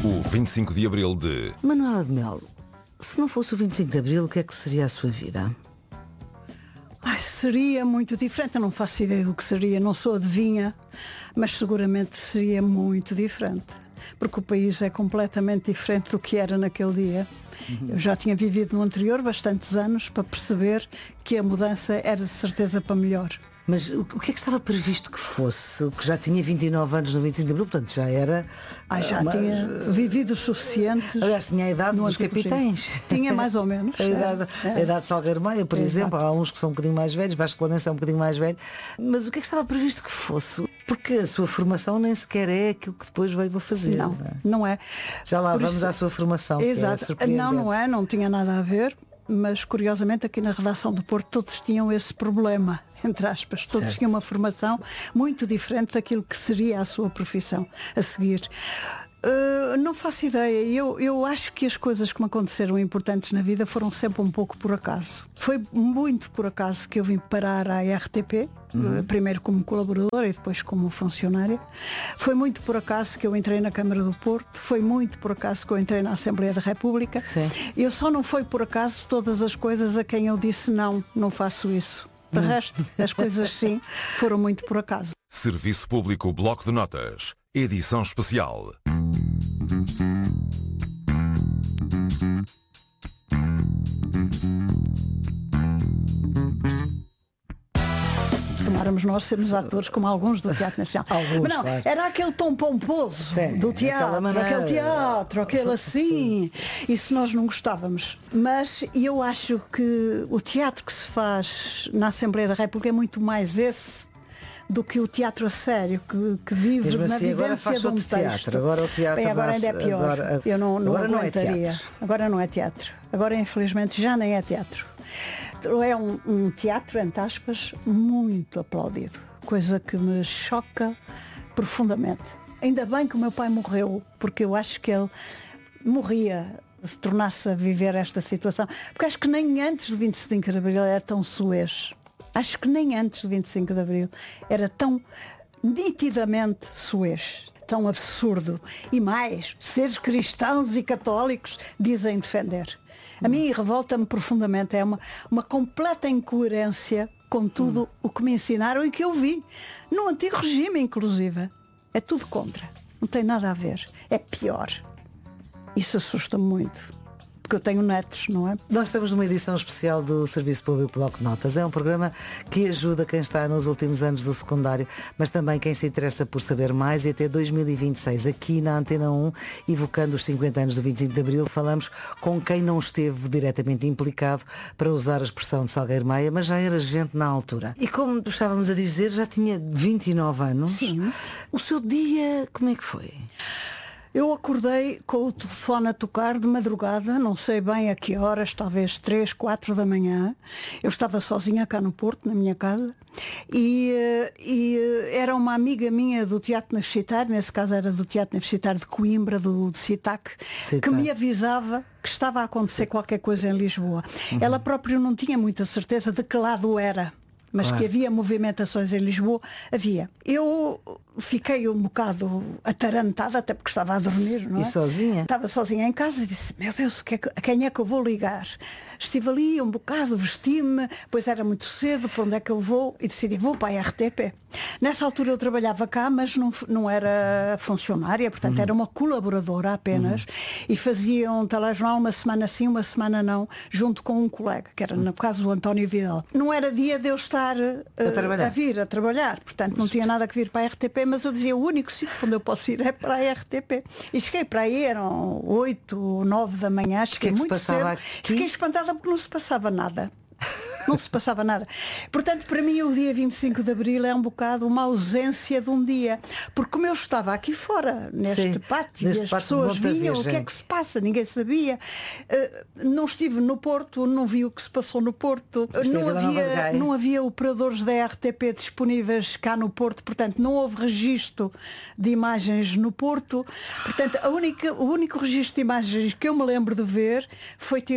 O 25 de Abril de... Manuela de Melo, se não fosse o 25 de Abril, o que é que seria a sua vida? Seria muito diferente, eu não faço ideia do que seria, não sou adivinha, mas seguramente seria muito diferente, porque o país é completamente diferente do que era naquele dia. Eu já tinha vivido no anterior bastantes anos para perceber que a mudança era de certeza para melhor. Mas o que é que estava previsto que fosse? O que já tinha 29 anos no 25 de Abril, portanto já era... Tinha vivido o suficiente. Aliás, tinha a idade dos capitães. Tinha mais ou menos. A idade de Salgueiro Maia, por exemplo. Há uns que são um bocadinho mais velhos, Vasco Lourenço é um bocadinho mais velho. Mas o que é que estava previsto que fosse? Porque a sua formação nem sequer é aquilo que depois veio a fazer. Não é. Já lá por vamos isso... à sua formação. Exato. Que é não tinha nada a ver. Mas curiosamente aqui na redação do Porto todos tinham esse problema, entre aspas, todos tinham uma formação muito diferente daquilo que seria a sua profissão a seguir. Não faço ideia, eu acho que as coisas que me aconteceram importantes na vida foram sempre um pouco por acaso. Foi muito por acaso que eu vim parar à RTP, primeiro como colaboradora e depois como funcionária. Foi muito por acaso que eu entrei na Câmara do Porto, foi muito por acaso que eu entrei na Assembleia da República. Sim. Eu só não foi por acaso todas as coisas a quem eu disse não faço isso. De resto, as coisas sim, foram muito por acaso. Serviço Público Bloco de Notas, edição especial. Tomáramos nós sermos atores como alguns do Teatro Nacional. Mas não, claro. Era aquele tom pomposo do teatro, aquele teatro, aquele assim. Isso nós não gostávamos. Mas eu acho que o teatro que se faz na Assembleia da República é muito mais esse do que o teatro a sério, que vive mesmo na assim, vivência de um texto. Agora o teatro agora ainda é pior. Eu não aguentaria. Agora não é teatro. Agora, infelizmente, já nem é teatro. É um teatro, entre aspas, muito aplaudido. Coisa que me choca profundamente. Ainda bem que o meu pai morreu, porque eu acho que ele morria se tornasse a viver esta situação. Porque acho que nem antes do 25 de Abril era tão soez. Acho que nem antes do 25 de Abril era tão nitidamente soez, tão absurdo. E mais, seres cristãos e católicos dizem defender. A mim revolta-me profundamente, é uma completa incoerência com tudo o que me ensinaram e que eu vi no antigo regime, inclusive. É tudo contra, não tem nada a ver, é pior. Isso assusta-me muito. Porque eu tenho netos, não é? Nós estamos numa edição especial do Serviço Público Bloco de Notas. É um programa que ajuda quem está nos últimos anos do secundário, mas também quem se interessa por saber mais. E até 2026, aqui na Antena 1, evocando os 50 anos do 25 de Abril, falamos com quem não esteve diretamente implicado, para usar a expressão de Salgueiro Maia, mas já era gente na altura. E como estávamos a dizer, já tinha 29 anos. Sim. O seu dia, como é que foi? Eu acordei com o telefone a tocar de madrugada, não sei bem a que horas, talvez 3, 4 da manhã. Eu estava sozinha cá no Porto, na minha casa, e era uma amiga minha do Teatro Universitário, nesse caso era do Teatro Universitário de Coimbra, do CITAC, que me avisava que estava a acontecer qualquer coisa em Lisboa. Ela própria não tinha muita certeza de que lado era. Mas que havia movimentações em Lisboa, havia. Eu fiquei um bocado atarantada, até porque estava a dormir, não é? E sozinha? Estava sozinha em casa e disse, meu Deus, a quem é que eu vou ligar? Estive ali um bocado, vesti-me, pois era muito cedo, para onde é que eu vou? E decidi, vou para a RTP. Nessa altura eu trabalhava cá, mas não era funcionária, portanto era uma colaboradora apenas, e fazia um telejornal uma semana sim, uma semana não, junto com um colega, que era no caso o António Vidal. Não era dia de eu estar a vir a trabalhar, portanto não tinha nada que vir para a RTP, mas eu dizia, o único sítio onde eu posso ir é para a RTP. E cheguei para aí, eram 8 ou 9 da manhã, cheguei muito cedo, fiquei espantada porque não se passava nada. Não se passava nada. Portanto, para mim o dia 25 de Abril é um bocado uma ausência de um dia. Porque como eu estava aqui fora, neste pátio, e as pessoas vinham, o que é que se passa? Ninguém sabia. Não estive no Porto, não vi o que se passou no Porto. Não havia operadores da RTP disponíveis cá no Porto, portanto não houve registro de imagens no Porto. Portanto, o único registro de imagens que eu me lembro de ver foi